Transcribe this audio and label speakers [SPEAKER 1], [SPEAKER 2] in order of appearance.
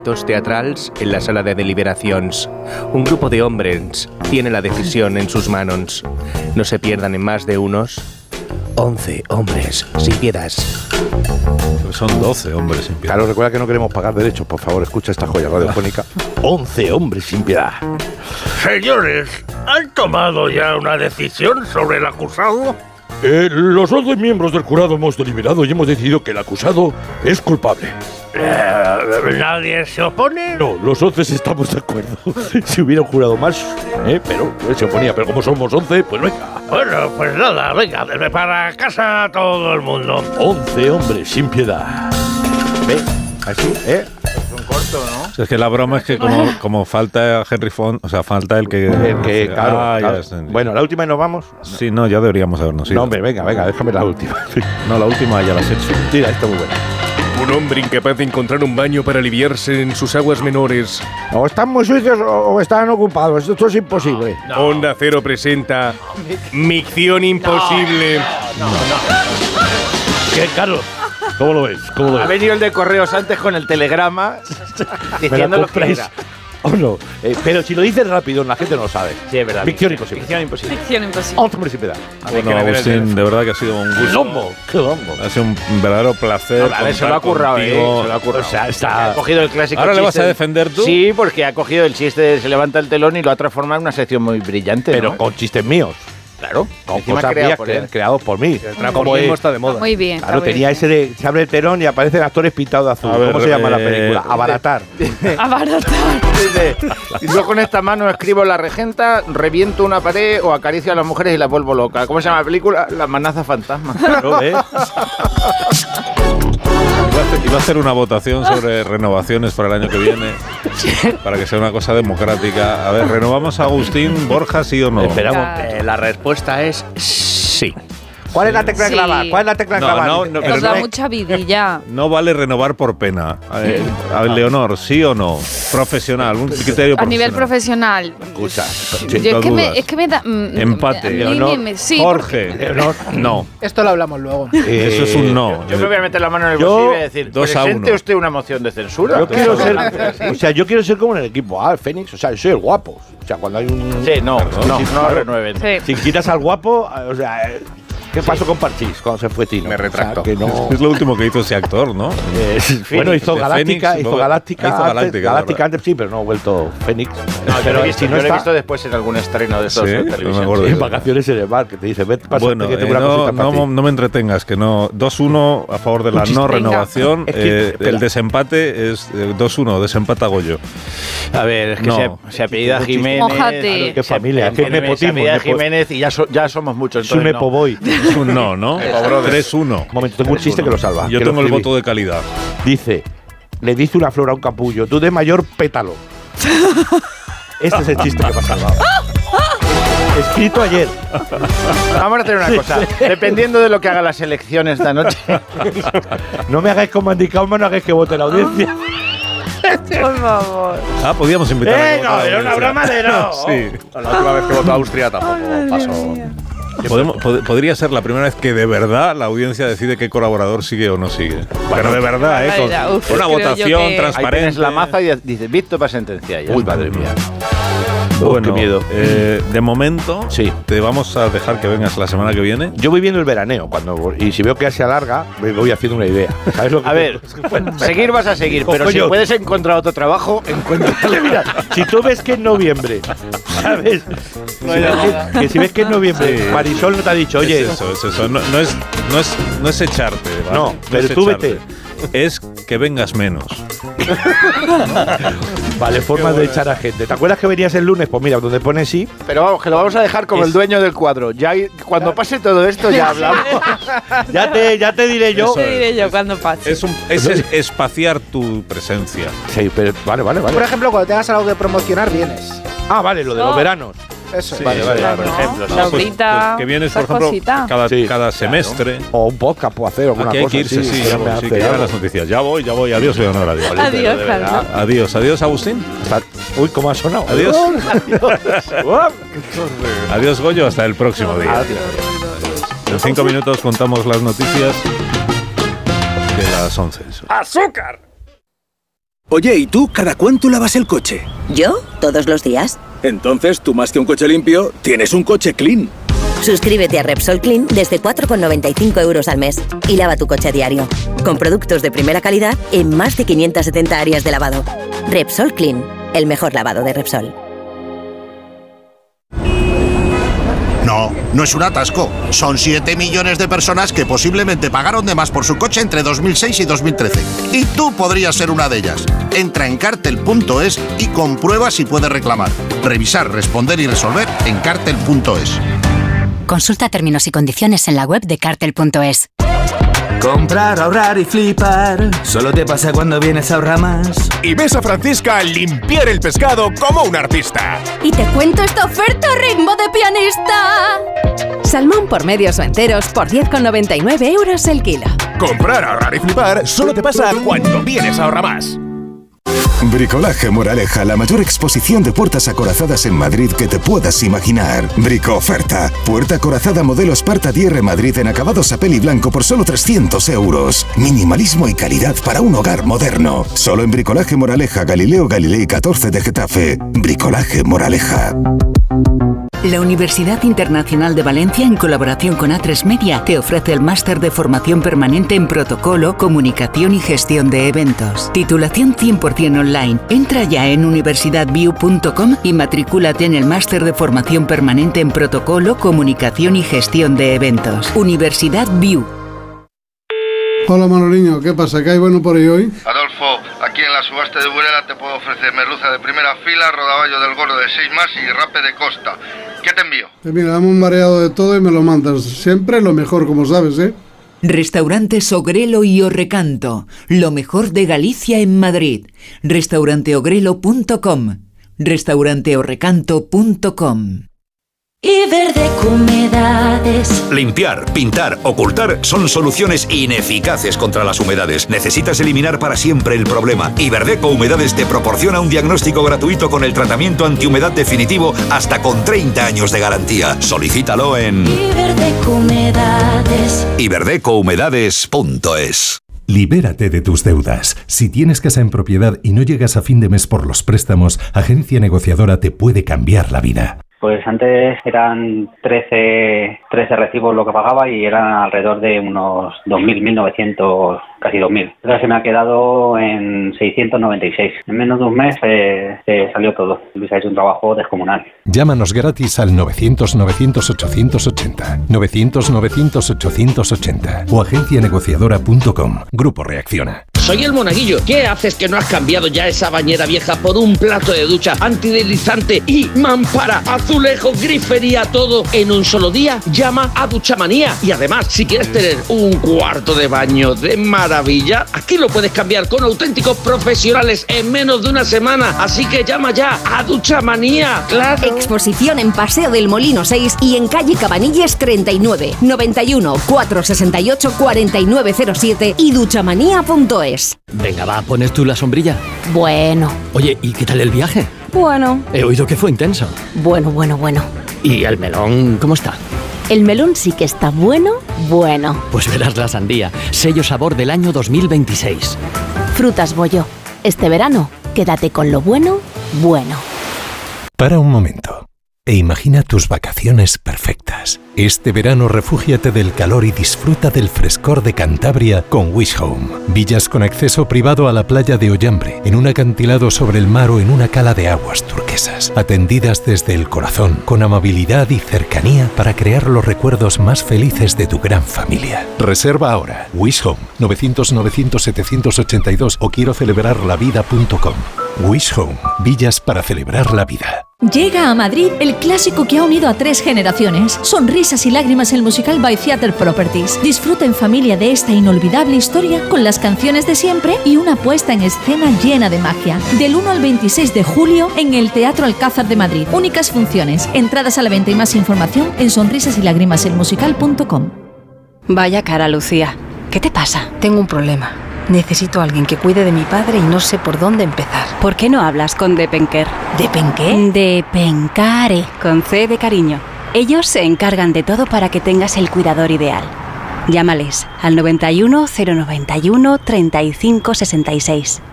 [SPEAKER 1] teatrals en la sala de deliberacions. Un grupo de hombres tiene la decisión en sus manos. No se pierdan en más de unos 11 hombres sin piedad.
[SPEAKER 2] Son 12 hombres sin piedad.
[SPEAKER 3] Claro, recuerda que no queremos pagar derechos. Por favor, escucha esta joya radiofónica. 11 hombres sin piedad.
[SPEAKER 4] Señores, ¿han tomado ya una decisión sobre el acusado?
[SPEAKER 3] Los 11 miembros del jurado hemos deliberado y hemos decidido que el acusado es culpable.
[SPEAKER 4] ¿Nadie se opone?
[SPEAKER 3] No, los 11 estamos de acuerdo. Si hubiera un jurado más, pero él se oponía. Pero como somos 11, pues venga.
[SPEAKER 4] Bueno, pues nada, venga, para casa todo el mundo.
[SPEAKER 3] 11 hombres sin piedad. ¿Ve? Así,
[SPEAKER 5] Es un corto, ¿no?
[SPEAKER 2] O sea, es que la broma es que como falta Henry Fond, o sea, falta el que...
[SPEAKER 3] claro.
[SPEAKER 2] Ya
[SPEAKER 3] Bueno, la última y nos vamos.
[SPEAKER 2] Sí, no, ya deberíamos habernos ido.
[SPEAKER 3] No, hombre, venga, déjame la última.
[SPEAKER 2] No, la última ya la has hecho.
[SPEAKER 3] Tira, esta muy buena.
[SPEAKER 1] Un hombre incapaz de encontrar un baño para aliviarse en sus aguas menores.
[SPEAKER 3] O están muy sucios o están ocupados. Esto es imposible.
[SPEAKER 1] Onda Cero presenta Micción Imposible.
[SPEAKER 3] ¿Qué, Carlos? ¿Cómo lo ves?
[SPEAKER 5] Ha venido el de correos antes con el telegrama diciendo lo que era.
[SPEAKER 3] ¿O no? Pero si lo dices rápido, la gente no lo sabe.
[SPEAKER 5] Sí, es verdad.
[SPEAKER 3] Ficción imposible.
[SPEAKER 5] Ficción imposible.
[SPEAKER 6] Ficción imposible.
[SPEAKER 3] 11 hombres sin piedad.
[SPEAKER 2] Bueno, Agustín, de verdad que ha sido un gusto.
[SPEAKER 3] ¡Qué lombo!
[SPEAKER 2] Ha sido un verdadero placer.
[SPEAKER 5] A ver, se lo ha currado,
[SPEAKER 2] contigo.
[SPEAKER 5] se lo ha currado.
[SPEAKER 3] O sea,
[SPEAKER 5] Ha cogido el clásico
[SPEAKER 2] ¿Ahora le vas
[SPEAKER 5] chiste
[SPEAKER 2] a defender tú?
[SPEAKER 5] Sí, porque ha cogido el chiste de se levanta el telón y lo ha transformado en una sección muy brillante,
[SPEAKER 3] Pero
[SPEAKER 5] ¿no?
[SPEAKER 3] con chistes míos.
[SPEAKER 5] Claro.
[SPEAKER 3] Con
[SPEAKER 5] Encima
[SPEAKER 3] cosas
[SPEAKER 5] creado
[SPEAKER 3] mías
[SPEAKER 5] por él.
[SPEAKER 3] creados por mí.
[SPEAKER 1] El transformismo está de moda.
[SPEAKER 6] Muy bien.
[SPEAKER 3] Claro,
[SPEAKER 6] está muy
[SPEAKER 3] tenía
[SPEAKER 6] bien.
[SPEAKER 3] ese de se abre el telón y aparecen actores pintados de azul.
[SPEAKER 2] A ver,
[SPEAKER 3] ¿Cómo se llama la película? Abaratar.
[SPEAKER 6] Abaratar.
[SPEAKER 5] Y yo con esta mano escribo la regenta, reviento una pared o acaricio a las mujeres y las vuelvo loca. ¿Cómo se llama la película? La amenaza fantasma.
[SPEAKER 3] Claro, ¿eh?
[SPEAKER 2] Iba a hacer una votación sobre renovaciones para el año que viene, para que sea una cosa democrática. A ver, ¿renovamos a Agustín Borja, sí o no?
[SPEAKER 3] Esperamos.
[SPEAKER 1] La respuesta es sí.
[SPEAKER 3] ¿Cuál es la tecla de
[SPEAKER 6] Sí.
[SPEAKER 3] clavar? ¿Cuál es la tecla de
[SPEAKER 2] No,
[SPEAKER 3] clavar?
[SPEAKER 2] no, no, pero
[SPEAKER 6] Nos da
[SPEAKER 2] no-
[SPEAKER 6] mucha vidilla.
[SPEAKER 2] No vale renovar por pena. A ver, Leonor, ¿sí o no? Profesional, un criterio
[SPEAKER 6] A nivel
[SPEAKER 2] profesional.
[SPEAKER 6] profesional.
[SPEAKER 3] Escucha.
[SPEAKER 6] Yo
[SPEAKER 2] no dudas.
[SPEAKER 6] es que me da.
[SPEAKER 2] Empate.
[SPEAKER 6] a mí
[SPEAKER 3] Leonor,
[SPEAKER 6] sí,
[SPEAKER 2] Jorge, no.
[SPEAKER 7] Esto lo hablamos luego.
[SPEAKER 2] Eso es un no.
[SPEAKER 5] Yo me voy a meter la mano en el
[SPEAKER 3] Yo-
[SPEAKER 5] bolsillo y voy a decir,
[SPEAKER 2] 2-1.
[SPEAKER 5] ¿presente usted una moción de censura?
[SPEAKER 3] Yo quiero ser, o sea, yo quiero ser como en el equipo A, el Fénix, o sea, yo soy el guapo. O sea, cuando hay un
[SPEAKER 5] Sí, no renueven.
[SPEAKER 6] Sí.
[SPEAKER 3] si quitas al guapo, o sea, ¿qué pasó con Parchís cuando se fue Tino?
[SPEAKER 1] Me retracto.
[SPEAKER 3] O sea, que no.
[SPEAKER 2] Es lo último que hizo ese actor, ¿no?
[SPEAKER 3] Bueno, hizo
[SPEAKER 2] de
[SPEAKER 3] Galáctica,
[SPEAKER 2] Fénix,
[SPEAKER 3] hizo
[SPEAKER 2] luego-
[SPEAKER 3] Galáctica,
[SPEAKER 2] hizo
[SPEAKER 3] antes,
[SPEAKER 2] Galáctica,
[SPEAKER 3] antes sí, pero no ha vuelto Fénix.
[SPEAKER 5] No, yo lo he
[SPEAKER 3] si
[SPEAKER 5] visto, yo lo he visto después en algún estreno de estos
[SPEAKER 2] Sí,
[SPEAKER 5] de
[SPEAKER 2] no me
[SPEAKER 5] televisión.
[SPEAKER 2] acuerdo.
[SPEAKER 3] en vacaciones en el bar, que te dice, vete, pásate,
[SPEAKER 2] Bueno,
[SPEAKER 3] que tengo una
[SPEAKER 2] no,
[SPEAKER 3] cosita para ti.
[SPEAKER 2] no me entretengas, que no. 2-1 a favor de la
[SPEAKER 3] chiste,
[SPEAKER 2] no
[SPEAKER 6] venga.
[SPEAKER 2] renovación.
[SPEAKER 3] Es que, espera.
[SPEAKER 2] El desempate es 2-1, desempata Goyo.
[SPEAKER 5] A ver, es que
[SPEAKER 2] No.
[SPEAKER 5] se apellida
[SPEAKER 3] Qué
[SPEAKER 5] Jiménez.
[SPEAKER 6] Mójate.
[SPEAKER 3] Qué familia,
[SPEAKER 5] se-
[SPEAKER 3] qué
[SPEAKER 5] se
[SPEAKER 3] nepotismo,
[SPEAKER 5] apellida
[SPEAKER 3] nepo-
[SPEAKER 5] Jiménez y ya somos muchos.
[SPEAKER 3] Es un
[SPEAKER 5] Entonces no.
[SPEAKER 3] nepoboy.
[SPEAKER 2] Es un no, ¿no? 3-1.
[SPEAKER 3] Un momento, tengo un chiste que lo salva.
[SPEAKER 2] Yo
[SPEAKER 3] que lo
[SPEAKER 2] tengo el
[SPEAKER 3] escribí.
[SPEAKER 2] voto de calidad.
[SPEAKER 3] Dice, le dice una flor a un capullo, tú de mayor pétalo. Este es el chiste que me ha salvado. Escrito ayer.
[SPEAKER 5] Vamos a hacer una cosa. Dependiendo de lo que haga las elecciones esta noche.
[SPEAKER 3] No me hagáis como Andy Kaufman, no hagáis que vote la audiencia.
[SPEAKER 6] Por favor.
[SPEAKER 2] Ah, podíamos invitar a
[SPEAKER 3] No,
[SPEAKER 2] votar a
[SPEAKER 3] era una
[SPEAKER 2] audiencia.
[SPEAKER 3] broma de no.
[SPEAKER 2] Sí.
[SPEAKER 1] La última vez que votó Austria tampoco pasó.
[SPEAKER 2] Podría ser la primera vez que de verdad la audiencia decide qué colaborador sigue o no sigue. Pero de verdad,
[SPEAKER 6] Vaya,
[SPEAKER 2] con
[SPEAKER 6] uf,
[SPEAKER 2] una
[SPEAKER 6] creo yo
[SPEAKER 2] votación
[SPEAKER 6] que-
[SPEAKER 5] Ahí
[SPEAKER 2] transparente.
[SPEAKER 5] tienes la maza y dices, visto para sentenciar. Ya
[SPEAKER 3] Uy,
[SPEAKER 5] está.
[SPEAKER 3] madre mía.
[SPEAKER 2] Bueno,
[SPEAKER 3] qué miedo.
[SPEAKER 2] De momento,
[SPEAKER 3] Sí.
[SPEAKER 2] te vamos a dejar que vengas la semana que viene.
[SPEAKER 3] Yo voy viendo el veraneo y si veo que se alarga, me voy haciendo una idea. ¿Sabes lo que
[SPEAKER 5] A ver, seguir vas a seguir, pero si
[SPEAKER 3] Coño.
[SPEAKER 5] puedes encontrar otro trabajo, encuéntralo.
[SPEAKER 3] Mira, si tú ves que es noviembre, ¿sabes? Que si ves que es noviembre,
[SPEAKER 2] Sí.
[SPEAKER 3] Marisol no te ha dicho, oye,
[SPEAKER 2] Es eso. No es echarte. ¿vale?
[SPEAKER 3] No, pero
[SPEAKER 2] es
[SPEAKER 3] tú
[SPEAKER 2] echarte.
[SPEAKER 3] vete.
[SPEAKER 2] Es que vengas menos.
[SPEAKER 3] vale, formas de echar a gente. ¿Te acuerdas que venías el lunes? Pues mira, donde pone sí,
[SPEAKER 5] Pero vamos, que lo vamos a dejar como el dueño del cuadro. Ya cuando pase todo esto ya hablamos.
[SPEAKER 3] ya te diré yo.
[SPEAKER 6] Te diré yo cuando pase.
[SPEAKER 2] Es espaciar tu presencia.
[SPEAKER 3] Sí, pero vale.
[SPEAKER 7] Por ejemplo, cuando tengas algo que promocionar, vienes.
[SPEAKER 3] Ah, vale, lo de los veranos.
[SPEAKER 7] Eso es.
[SPEAKER 3] Vale.
[SPEAKER 5] Por ejemplo,
[SPEAKER 6] La
[SPEAKER 5] ¿no?
[SPEAKER 6] obrita,
[SPEAKER 2] que vienes, por
[SPEAKER 6] esa
[SPEAKER 2] ejemplo,
[SPEAKER 6] cosita.
[SPEAKER 2] cada semestre.
[SPEAKER 3] O un podcast puedo hacer, alguna
[SPEAKER 2] Aquí hay
[SPEAKER 3] cosa
[SPEAKER 2] que irse,
[SPEAKER 3] así,
[SPEAKER 2] sí,
[SPEAKER 3] que me
[SPEAKER 2] sí,
[SPEAKER 3] hace
[SPEAKER 2] que llegan
[SPEAKER 3] algo.
[SPEAKER 2] las noticias. Ya voy. Adiós, Leonor, adiós.
[SPEAKER 6] Adiós, Carlos.
[SPEAKER 2] Adiós, Agustín.
[SPEAKER 3] Uy, cómo ha sonado.
[SPEAKER 2] Adiós. Adiós, Goyo, hasta el próximo día. En 5 minutos contamos las noticias de las 11.
[SPEAKER 4] ¡Azúcar!
[SPEAKER 8] Oye, ¿y tú cada cuánto lavas el coche?
[SPEAKER 9] ¿Yo? Todos los días.
[SPEAKER 8] Entonces, tú más que un coche limpio, tienes un coche clean.
[SPEAKER 9] Suscríbete a Repsol Clean desde 4,95 € al mes y lava tu coche a diario. Con productos de primera calidad en más de 570 áreas de lavado. Repsol Clean, el mejor lavado de Repsol.
[SPEAKER 10] No, no es un atasco. Son 7 millones de personas que posiblemente pagaron de más por su coche entre 2006 y 2013. Y tú podrías ser una de ellas. Entra en Cartel.es y comprueba si puedes reclamar. Revisar, responder y resolver en Cartel.es.
[SPEAKER 11] Consulta términos y condiciones en la web de Cartel.es.
[SPEAKER 12] Comprar, ahorrar y flipar. Solo te pasa cuando vienes a Ahorramás.
[SPEAKER 13] Y ves a Francisca limpiar el pescado como un artista.
[SPEAKER 14] Y te cuento esta oferta a ritmo de pianista. Salmón por medios o enteros por 10,99 € el kilo.
[SPEAKER 13] Comprar, ahorrar y flipar solo te pasa cuando vienes a Ahorramás.
[SPEAKER 15] Bricolaje Moraleja, la mayor exposición de puertas acorazadas en Madrid que te puedas imaginar. Brico-oferta. Puerta acorazada modelo Sparta DR Madrid en acabados a peli blanco por solo 300 €. Minimalismo y calidad para un hogar moderno. Solo en Bricolaje Moraleja, Galileo Galilei 14 de Getafe. Bricolaje Moraleja.
[SPEAKER 16] La Universidad Internacional de Valencia, en colaboración con A3 Media, te ofrece el máster de formación permanente en protocolo, comunicación y gestión de eventos. Titulación 100% online. Entra ya en universidadview.com y matricúlate en el máster de formación permanente en protocolo, comunicación y gestión de eventos. Universidad View.
[SPEAKER 17] Hola Manoliño, ¿qué pasa? ¿Qué hay bueno por ahí hoy?
[SPEAKER 18] Adolfo, aquí en la subasta de Burela te puedo ofrecer merluza de primera fila, rodaballo del gordo de 6 más y rape de costa. ¿Qué te envío?
[SPEAKER 17] Mira, dame un mareado de todo y me lo mandas. Siempre lo mejor, como sabes, ¿eh?
[SPEAKER 16] Restaurantes Ogrelo y Orrecanto, lo mejor de Galicia en Madrid. Restauranteogrelo.com, restauranteorrecanto.com.
[SPEAKER 19] Iberdeco Humedades.
[SPEAKER 20] Limpiar, pintar, ocultar son soluciones ineficaces contra las humedades. Necesitas eliminar para siempre el problema. Iberdeco Humedades te proporciona un diagnóstico gratuito con el tratamiento antihumedad definitivo hasta con 30 años de garantía. Solicítalo en
[SPEAKER 19] Iberdeco Humedades.
[SPEAKER 20] iberdecohumedades.es.
[SPEAKER 21] Libérate de tus deudas. Si tienes casa en propiedad y no llegas a fin de mes por los préstamos, Agencia Negociadora te puede cambiar la vida.
[SPEAKER 22] Pues antes eran 13 recibos lo que pagaba y eran alrededor de unos 2.000, 1.900, casi 2.000. Ahora se me ha quedado en 696. En menos de un mes se salió todo. Luis ha hecho un trabajo descomunal.
[SPEAKER 21] Llámanos gratis al 900-900-880, 900-900-880 o agencianegociadora.com. Grupo Reacciona.
[SPEAKER 23] Soy el Monaguillo. ¿Qué haces que no has cambiado ya esa bañera vieja por un plato de ducha antideslizante y mampara, azulejo, grifería, todo en un solo día? Llama a Duchamanía. Y además, si quieres tener un cuarto de baño de maravilla, aquí lo puedes cambiar con auténticos profesionales en menos de una semana. Así que llama ya a Duchamanía. ¡Claro!
[SPEAKER 14] Exposición en Paseo del Molino 6 y en calle Cabanilles 39, 91 468 4907 y duchamanía.es.
[SPEAKER 24] Venga, va, ¿pones tú la sombrilla?
[SPEAKER 14] Bueno.
[SPEAKER 24] Oye, ¿y qué tal el viaje?
[SPEAKER 14] Bueno.
[SPEAKER 24] He oído que fue intenso.
[SPEAKER 14] Bueno.
[SPEAKER 24] ¿Y el melón cómo está?
[SPEAKER 14] El melón sí que está bueno.
[SPEAKER 24] Pues verás la sandía, sello sabor del año 2026.
[SPEAKER 14] Frutas Bollo. Este verano, quédate con lo bueno.
[SPEAKER 21] Para un momento e imagina tus vacaciones perfectas. Este verano refúgiate del calor y disfruta del frescor de Cantabria con Wish Home. Villas con acceso privado a la playa de Ollambre, en un acantilado sobre el mar o en una cala de aguas turquesas. Atendidas desde el corazón, con amabilidad y cercanía para crear los recuerdos más felices de tu gran familia. Reserva ahora. Wish Home, 900-900-782 o quiero celebrarlavida.com. Wish Home, villas para celebrar la vida.
[SPEAKER 25] Llega a Madrid el clásico que ha unido a 3 generaciones. Sonrisas y lágrimas, el musical by Theatre Properties. Disfruta en familia de esta inolvidable historia con las canciones de siempre y una puesta en escena llena de magia. Del 1 al 26 de julio en el Teatro Alcázar de Madrid. Únicas funciones. Entradas a la venta y más información en sonrisasylágrimaselmusical.com.
[SPEAKER 26] Vaya cara, Lucía. ¿Qué te pasa? Tengo un problema. Necesito a alguien que cuide de mi padre y no sé por dónde empezar.
[SPEAKER 27] ¿Por qué no hablas con Depenker?
[SPEAKER 26] ¿Depenqué?
[SPEAKER 27] Depencare, con C de cariño. Ellos se encargan de todo para que tengas el cuidador ideal. Llámales al 91 091 35 66.